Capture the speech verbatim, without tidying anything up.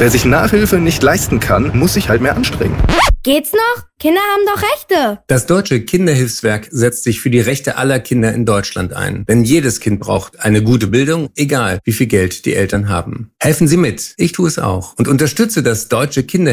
wer sich Nachhilfe nicht leisten kann, muss sich halt mehr anstrengen. Geht's noch? Kinder haben doch Rechte. Das Deutsche Kinderhilfswerk setzt sich für die Rechte aller Kinder in Deutschland ein. Denn jedes Kind braucht eine gute Bildung, egal wie viel Geld die Eltern haben. Helfen Sie mit. Ich tue es auch. Und unterstütze das Deutsche Kinder